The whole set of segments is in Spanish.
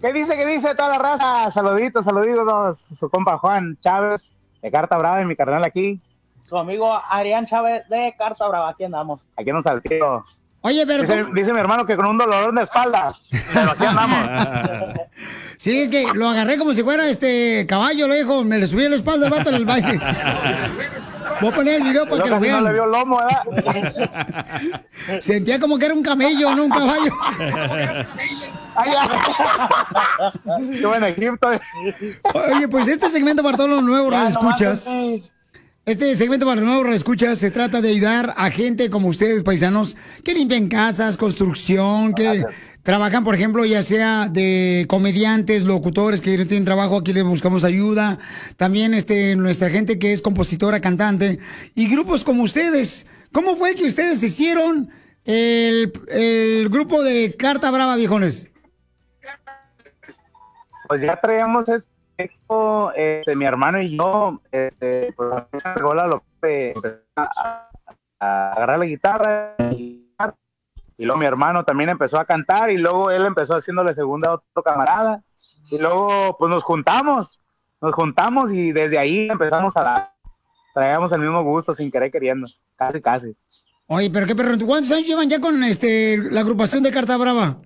¿Qué dice? ¿Qué dice toda la raza? Saluditos, saluditos. Su compa Juan Chávez, de Carta Brava, y mi carnal aquí. Su amigo Arián Chávez, de Carta Brava. Aquí andamos. Aquí en un saltillo. Oye, pero dice mi hermano que con un dolorón de espalda. Pero aquí andamos. Sí, es que lo agarré como si fuera caballo, lo dijo. Me le subí a la espalda el vato en el baile. Voy a poner el video para que lo vean. No le vio el lomo, ¿verdad? Sentía como que era un camello, no un caballo. Qué buen Egipto. Oye, pues este segmento para todos los nuevos radioescuchas. Este segmento para los nuevos radioescuchas se trata de ayudar a gente como ustedes, paisanos, que limpian casas, construcción, que trabajan, por ejemplo, ya sea de comediantes, locutores que no tienen trabajo, aquí les buscamos ayuda. También nuestra gente que es compositora, cantante, y grupos como ustedes. ¿Cómo fue que ustedes hicieron el grupo de Carta Brava, viejones? Pues ya traíamos mi hermano y yo, pues empezó a agarrar la guitarra y luego mi hermano también empezó a cantar y luego él empezó haciéndole segunda a otro camarada y luego pues nos juntamos y desde ahí empezamos traíamos el mismo gusto sin querer queriendo, casi. Oye, pero qué perro, ¿cuántos años llevan ya con la agrupación de Carta Brava?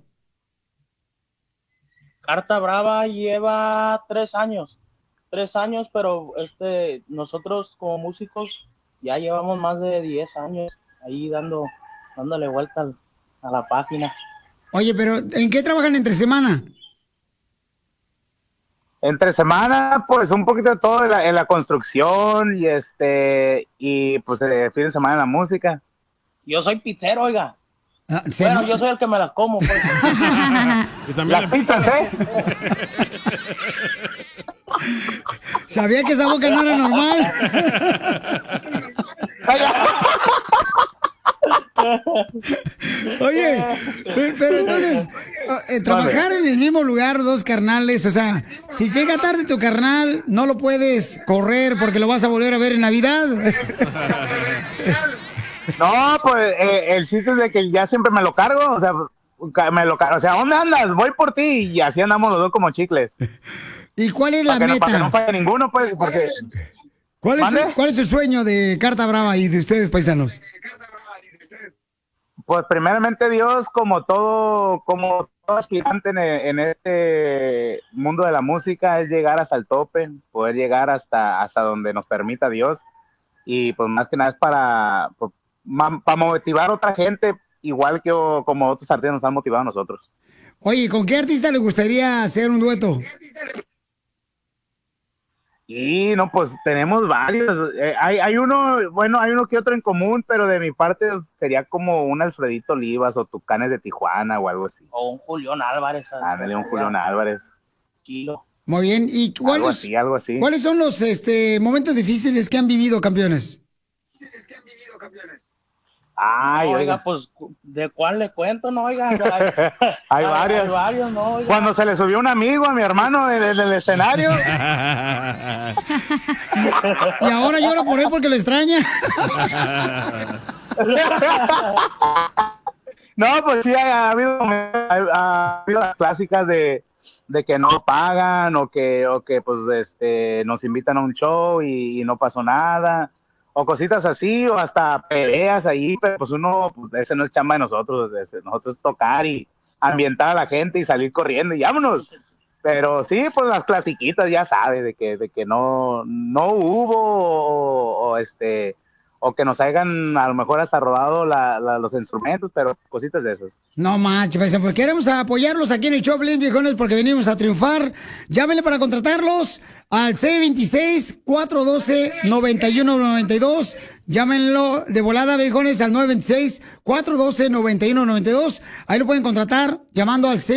Carta Brava lleva 3 años. 3 años, pero nosotros como músicos ya llevamos más de 10 años ahí dándole vuelta a la página. Oye, pero ¿en qué trabajan entre semana? Entre semana, pues un poquito de todo en la construcción y pues el fin de semana en la música. Yo soy pizzero, oiga. Bueno, yo soy el que me las como. Pues. Las pizzas, ¿eh? Sabía que esa boca no era normal. Oye, pero entonces, trabajar en el mismo lugar, dos carnales, o sea, si llega tarde tu carnal, no lo puedes correr porque lo vas a volver a ver en Navidad. No, pues el chiste es de que ya siempre me lo cargo, o sea, ¿dónde andas? Voy por ti y así andamos los dos como chicles. ¿Y cuál es la meta? Para que no falle ninguno, pues, porque... ¿Cuál es su sueño de Carta Brava y de ustedes, paisanos? Pues primeramente Dios, como todo aspirante en este mundo de la música, es llegar hasta el tope, poder llegar hasta donde nos permita Dios, y pues más que nada es para motivar a otra gente, igual que como otros artistas nos han motivado a nosotros. Oye, ¿con qué artista le gustaría hacer un dueto? Y no, pues tenemos varios. Hay uno que otro en común, pero de mi parte sería como un Alfredito Olivas o Tucanes de Tijuana o algo así. O un Julián Álvarez. Ándale, un Julián Álvarez. Kilo. Muy bien. ¿Y algo así. ¿Cuáles son los momentos difíciles que han vivido, campeones? Ay, oiga, pues, ¿de cuál le cuento? No, oiga. Hay varios. Hay varios, no, oiga. Cuando se le subió un amigo a mi hermano en el escenario. Y ahora llora por él porque lo extraña. No, pues sí, ha habido las clásicas de que no pagan o que pues nos invitan a un show y no pasó nada. O cositas así, o hasta peleas ahí, pero pues ese no es chamba de nosotros, nosotros tocar y ambientar a la gente y salir corriendo y vámonos. Pero sí, pues las clasiquitas ya sabes, de que no hubo, o que nos hayan a lo mejor hasta rodado los instrumentos, pero cositas de esas. No manches, pues queremos apoyarlos aquí en el Choplin, viejones, porque venimos a triunfar. Llámenle para contratarlos al C26-412-9192. Llámenlo de volada, viejones, al 926-412-9192. Ahí lo pueden contratar llamando al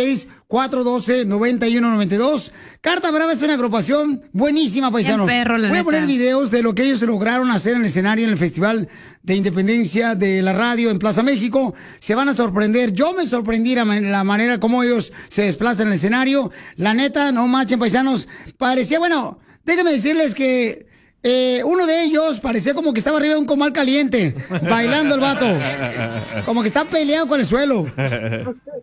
C26-412-9192. Carta Brava es una agrupación buenísima, paisanos. Voy a poner videos de lo que ellos lograron hacer en el escenario en el Festival de Independencia de la Radio en Plaza México. Se van a sorprender. Yo me sorprendí la manera como ellos se desplazan en el escenario. La neta, no manchen, paisanos. Parecía, bueno, déjenme decirles que uno de ellos parecía como que estaba arriba de un comal caliente, bailando el vato. Como que está peleado con el suelo.